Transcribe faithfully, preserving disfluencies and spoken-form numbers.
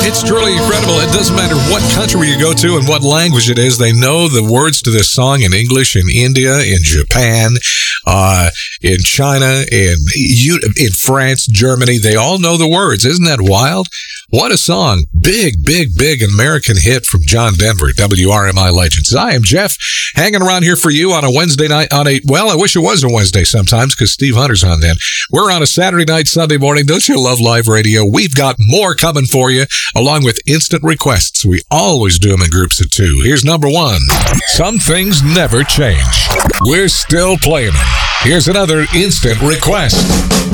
It's truly incredible. It doesn't matter what country you go to and what language it is. They know the words to this song in English, in India, in Japan, uh, in China, in in France, Germany. They all know the words. Isn't that wild? What a song. Big, big, big American hit from John Denver, W R M I Legends. I am Jeff, hanging around here for you on a Wednesday night, on a, well, I wish it was a Wednesday sometimes because Steve Hunter's on then. We're on a Saturday night, Sunday morning. Don't you love live radio? We've got more coming for you, along with instant requests. We always do them in groups of two. Here's number one. Some things never change. We're still playing them. Here's another instant request.